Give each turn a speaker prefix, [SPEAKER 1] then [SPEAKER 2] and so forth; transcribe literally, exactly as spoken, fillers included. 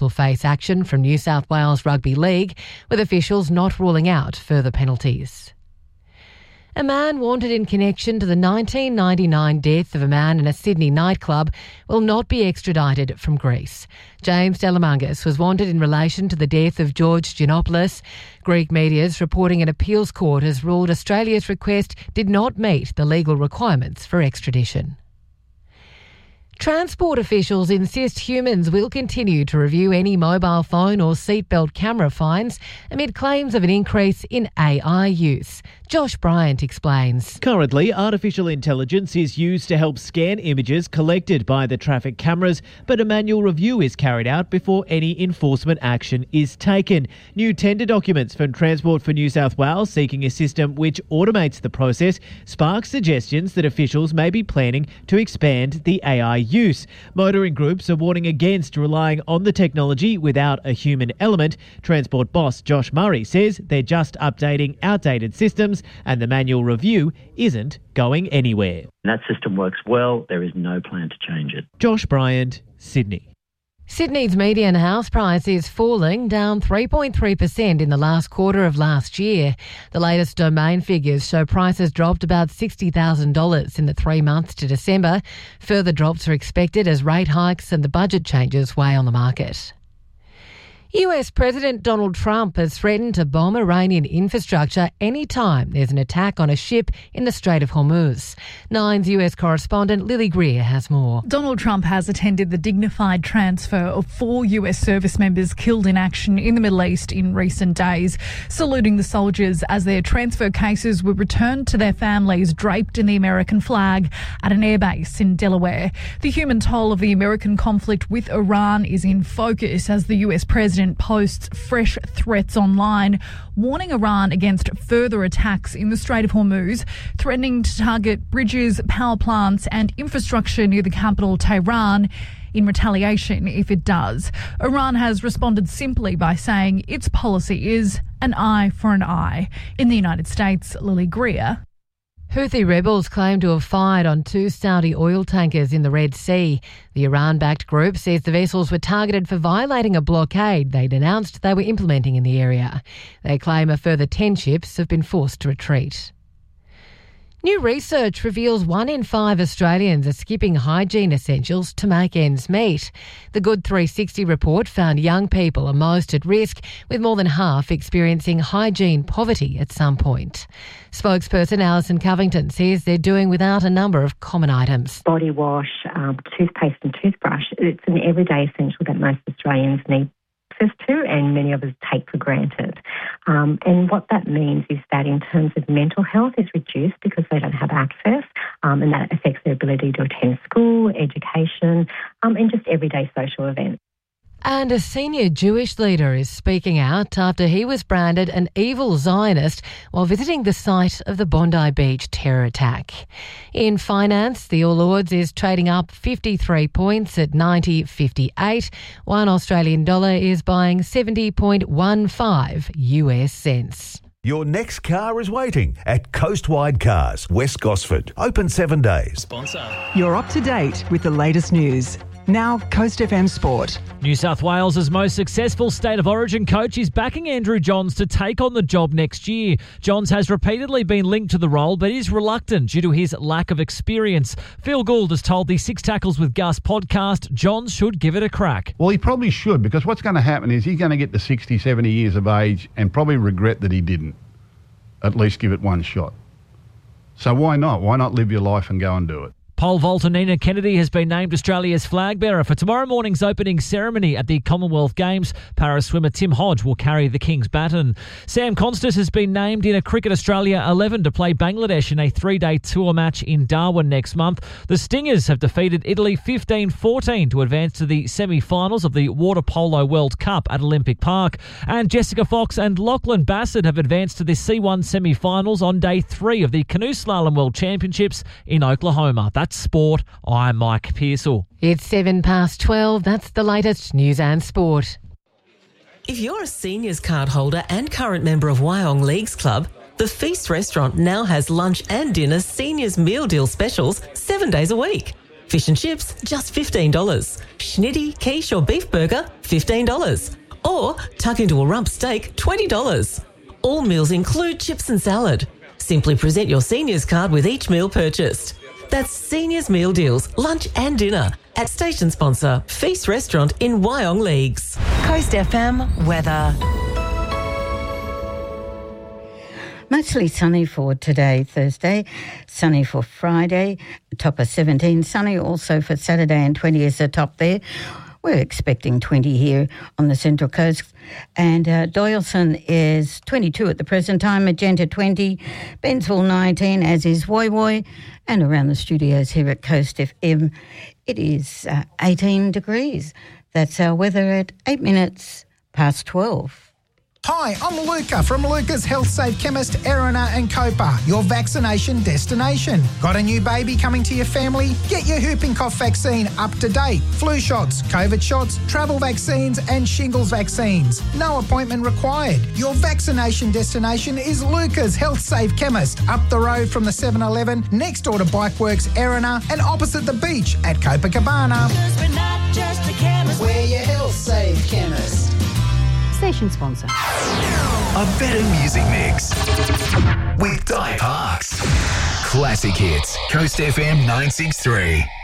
[SPEAKER 1] will face action from New South Wales Rugby League, with officials not ruling out further penalties. A man wanted in connection to the nineteen ninety-nine death of a man in a Sydney nightclub will not be extradited from Greece. James Delamangas was wanted in relation to the death of George Giannopoulos. Greek media is reporting an appeals court has ruled Australia's request did not meet the legal requirements for extradition. Transport officials insist humans will continue to review any mobile phone or seatbelt camera fines amid claims of an increase in A I use. Josh Bryant explains.
[SPEAKER 2] Currently, artificial intelligence is used to help scan images collected by the traffic cameras, but a manual review is carried out before any enforcement action is taken. New tender documents from Transport for New South Wales seeking a system which automates the process spark suggestions that officials may be planning to expand the A I use. Motoring groups are warning against relying on the technology without a human element. Transport boss Josh Murray says they're just updating outdated systems and the manual review isn't going anywhere.
[SPEAKER 3] That system works well. There is no plan to change it.
[SPEAKER 2] Josh Bryant, Sydney.
[SPEAKER 1] Sydney's median house price is falling, down three point three percent in the last quarter of last year. The latest Domain figures show prices dropped about sixty thousand dollars in the three months to December. Further drops are expected as rate hikes and the budget changes weigh on the market. U S President Donald Trump has threatened to bomb Iranian infrastructure any time there's an attack on a ship in the Strait of Hormuz. Nine's U S correspondent Lily Greer has more.
[SPEAKER 4] Donald Trump has attended the dignified transfer of four U S service members killed in action in the Middle East in recent days, saluting the soldiers as their transfer cases were returned to their families draped in the American flag at an airbase in Delaware. The human toll of the American conflict with Iran is in focus as the U S president posts fresh threats online, warning Iran against further attacks in the Strait of Hormuz, threatening to target bridges, power plants and infrastructure near the capital, Tehran, in retaliation if it does. Iran has responded simply by saying its policy is an eye for an eye. In the United States, Lily Greer.
[SPEAKER 1] Houthi rebels claim to have fired on two Saudi oil tankers in the Red Sea. The Iran-backed group says the vessels were targeted for violating a blockade they'd announced they were implementing in the area. They claim a further ten ships have been forced to retreat. New research reveals one in five Australians are skipping hygiene essentials to make ends meet. The Good three sixty report found young people are most at risk, with more than half experiencing hygiene poverty at some point. Spokesperson Alison Covington says they're doing without a number of common items.
[SPEAKER 5] Body wash, um, toothpaste and toothbrush. It's an everyday essential that most Australians need access to and many of us take for granted. Um, and what that means is that in terms of mental health is reduced because they don't have access, um, and that affects their ability to attend school, education, um, and just everyday social events.
[SPEAKER 1] And a senior Jewish leader is speaking out after he was branded an evil Zionist while visiting the site of the Bondi Beach terror attack. In finance, the All Ords is trading up fifty-three points at ninety fifty-eight. One Australian dollar is buying seventy point one five U S cents.
[SPEAKER 6] Your next car is waiting at Coastwide Cars, West Gosford. Open seven days.
[SPEAKER 7] Sponsor.
[SPEAKER 8] You're up to date with the latest news. Now, Coast F M Sport.
[SPEAKER 7] New South Wales' most successful State of Origin coach is backing Andrew Johns to take on the job next year. Johns has repeatedly been linked to the role, but is reluctant due to his lack of experience. Phil Gould has told the Six Tackles with Gus podcast Johns should give it a crack.
[SPEAKER 9] Well, he probably should, because what's going to happen is he's going to get to sixty, seventy years of age and probably regret that he didn't at least give it one shot. So why not? Why not live your life and go and do it?
[SPEAKER 7] Pole vaulter Nina Kennedy has been named Australia's flag bearer for tomorrow morning's opening ceremony at the Commonwealth Games. Para swimmer Tim Hodge will carry the King's baton. Sam Constant has been named in a Cricket Australia eleven to play Bangladesh in a three-day tour match in Darwin next month. The Stingers have defeated Italy fifteen fourteen to advance to the semi-finals of the Water Polo World Cup at Olympic Park. And Jessica Fox and Lachlan Bassett have advanced to the C one semi-finals on day three of the Canoe Slalom World Championships in Oklahoma. That's sport. I'm Mike Pearsall.
[SPEAKER 1] It's seven past twelve. That's the latest news and sport.
[SPEAKER 10] If you're a seniors card holder and current member of Wyong Leagues Club, the Feast restaurant now has lunch and dinner seniors meal deal specials seven days a week. Fish and chips, just fifteen dollars. Schnitty, quiche or beef burger, fifteen dollars. Or tuck into a rump steak, twenty dollars. All meals include chips and salad. Simply present your seniors card with each meal purchased. That's Seniors Meal Deals, lunch and dinner at station sponsor Feast Restaurant in Wyong Leagues.
[SPEAKER 11] Coast F M weather.
[SPEAKER 12] Mostly sunny for today, Thursday. Sunny for Friday, top of seventeen. Sunny also for Saturday and twenty is the top there. We're expecting twenty here on the Central Coast. And uh, Doyleson is twenty-two at the present time, Magenta twenty, Bensville nineteen, as is Woy Woy. And around the studios here at Coast F M, it is uh, eighteen degrees. That's our weather at eight minutes past twelve.
[SPEAKER 13] Hi, I'm Luca from Luca's Health Safe Chemist, Erina and Copa, your vaccination destination. Got a new baby coming to your family? Get your whooping cough vaccine up to date. Flu shots, COVID shots, travel vaccines and shingles vaccines. No appointment required. Your vaccination destination is Luca's Health Safe Chemist, up the road from the seven eleven, next door to Bikeworks, Erina, and opposite the beach at Copacabana.
[SPEAKER 14] We're not just a chemist.
[SPEAKER 13] We're your Health Safe Chemist.
[SPEAKER 12] Station sponsor.
[SPEAKER 15] A better music mix with Di Parks. Classic hits. Coast F M nine six three.